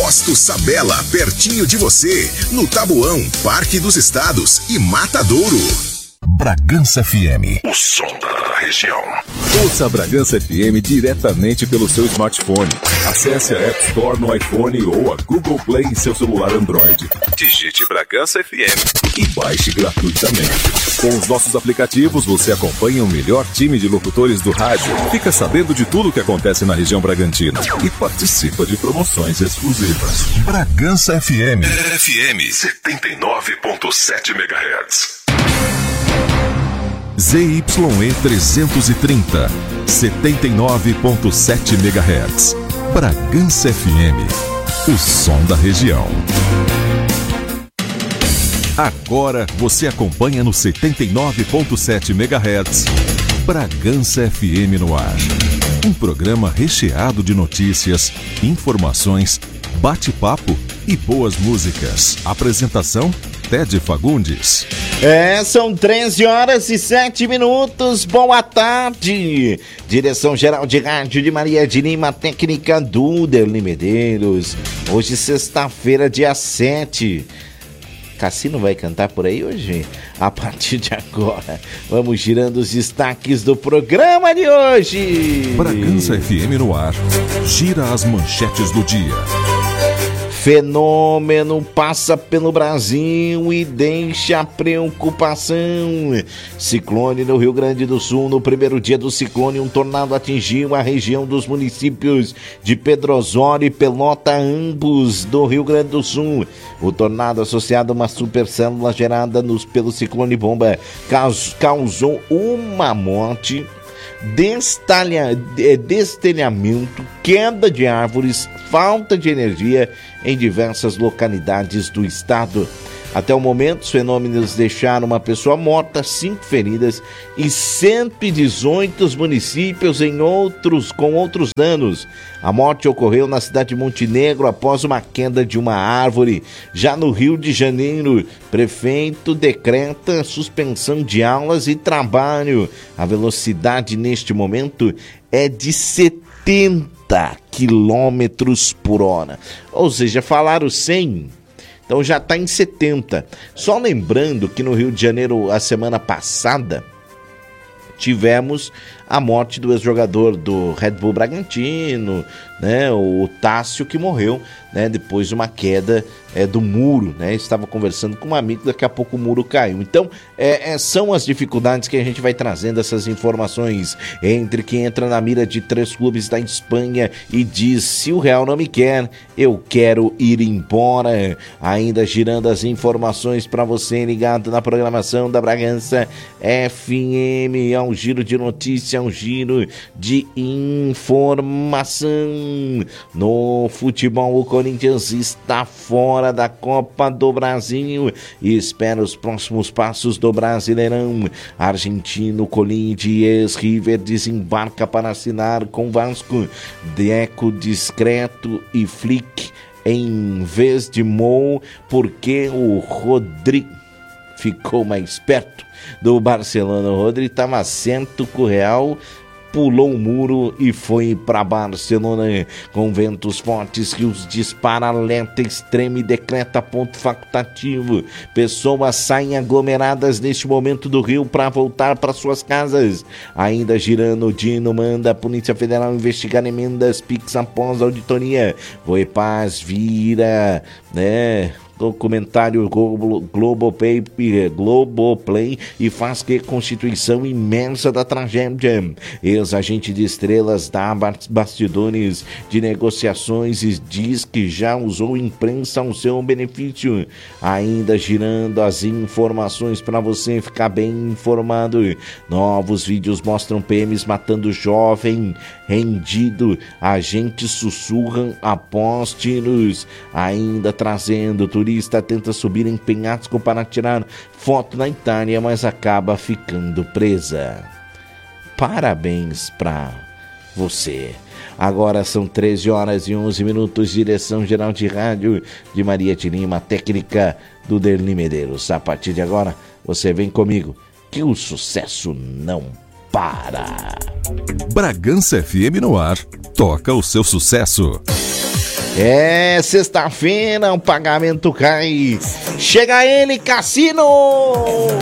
Posto Sabela, pertinho de você, no Taboão, Parque dos Estados e Matadouro. Bragança FM, o som da região. Ouça a Bragança FM diretamente pelo seu smartphone. Acesse a App Store no iPhone ou a Google Play em seu celular Android. Digite Bragança FM e baixe gratuitamente. Com os nossos aplicativos, você acompanha o melhor time de locutores do rádio, fica sabendo de tudo o que acontece na região Bragantina e participa de promoções exclusivas. Bragança FM. FM 79.7 MHz. ZYE 330, 79.7 MHz. Bragança FM, o som da região. Agora você acompanha no 79.7 MHz. Bragança FM no ar. Um programa recheado de notícias, informações, bate-papo e boas músicas. Apresentação: Ted Fagundes. São 13h07. Boa tarde. Direção geral de rádio de Maria de Lima, técnica do Derli Medeiros. Hoje, sexta-feira, dia 7. Cassino vai cantar por aí hoje? A partir de agora, vamos girando os destaques do programa de hoje. Bragança FM no ar. Gira as manchetes do dia. Fenômeno passa pelo Brasil e deixa preocupação. Ciclone no Rio Grande do Sul. No primeiro dia do ciclone, um tornado atingiu a região dos municípios de Pedro Osório e Pelota, ambos do Rio Grande do Sul. O tornado, associado a uma supercélula gerada pelo ciclone bomba, causou uma morte, destelhamento, queda de árvores, falta de energia em diversas localidades do estado. Até o momento, os fenômenos deixaram uma pessoa morta, 5 feridas e 118 municípios com outros danos. A morte ocorreu na cidade de Montenegro após uma queda de uma árvore. Já no Rio de Janeiro, prefeito decreta suspensão de aulas e trabalho. A velocidade neste momento é de 70 quilômetros por hora. Ou seja, falaram 100... Então já está em 70. Só lembrando que no Rio de Janeiro, a semana passada, tivemos a morte do ex-jogador do Red Bull Bragantino, né, o Tássio, que morreu, né, depois de uma queda do muro, né, estava conversando com um amigo, daqui a pouco o muro caiu. Então, são as dificuldades que a gente vai trazendo essas informações. Entre quem entra na mira de 3 clubes da Espanha e diz: se o Real não me quer, eu quero ir embora. Ainda girando as informações para você ligado na programação da Bragança FM. É um giro de notícia, um giro de informação. No futebol, o Corinthians está fora da Copa do Brasil e espera os próximos passos do Brasileirão. Argentino colide, ex-River, desembarca para assinar com Vasco. Deco discreto e Flick em vez de Mou, porque o Rodrigo ficou mais perto do Barcelona. O Rodrigo estava assento com o Real, pulou o muro e foi para Barcelona. Com ventos fortes que os dispara, alerta extremo e decreta ponto facultativo. Pessoas saem aglomeradas neste momento do Rio para voltar para suas casas. Ainda girando, o Dino manda a Polícia Federal investigar emendas Pix após a auditoria. Voepaz vira, documentário Globoplay e faz que Constituição imersa da tragédia. Ex-agente de estrelas dá bastidores de negociações e diz que já usou imprensa ao seu benefício. Ainda girando as informações para você ficar bem informado. Novos vídeos mostram PMs matando jovem rendido. Agentes sussurram após tiros. Ainda trazendo turista tenta subir em penhasco para tirar foto na Itália, mas acaba ficando presa. Parabéns para você. Agora são 13h11, direção geral de rádio de Maria de Lima, técnica do Derli Medeiros. A partir de agora, você vem comigo, que o sucesso não para. Bragança FM no ar, toca o seu sucesso. É, sexta-feira o pagamento cai. Chega ele, Cassino!